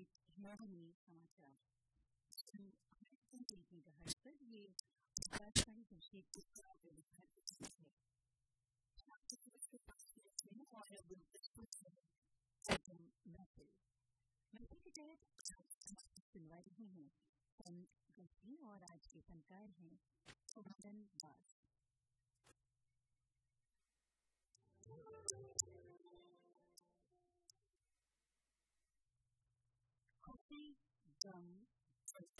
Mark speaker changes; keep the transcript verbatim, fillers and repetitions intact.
Speaker 1: मोहनी समाचार सुन देखने का हर पर ये आकाशवाणी जमशेदपुर का व्यवहार है। आपके के पास में और अब एकदम महफिल महफिल के तहत सुनवा रहे हैं हम गंभीर और आज के फनकार हैं कुमारन दास। कॉफी, गम,